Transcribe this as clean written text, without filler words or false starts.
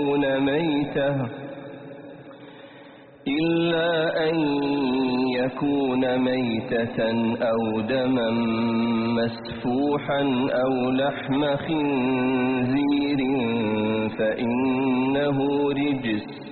إلا أن يكون ميتة أو دما مسفوحا أو لحم خنزير فإنه رجس